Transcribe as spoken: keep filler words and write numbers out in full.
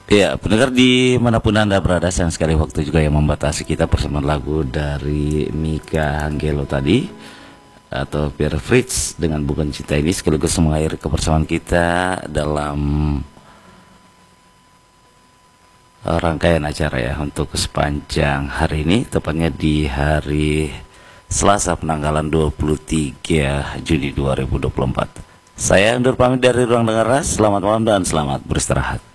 Ya, pendengar dimanapun Anda berada, sayang sekali waktu juga yang membatasi kita. Persembahan lagu dari Mika Hanggelo tadi, atau Pierre Fritz dengan Bukan Cinta ini sekaligus mengakhiri kebersamaan kita dalam rangkaian acara ya untuk sepanjang hari ini, tepatnya di hari Selasa penanggalan dua puluh tiga Juni dua ribu dua puluh empat. Saya undur pamit dari ruang dengar. Selamat malam dan selamat beristirahat.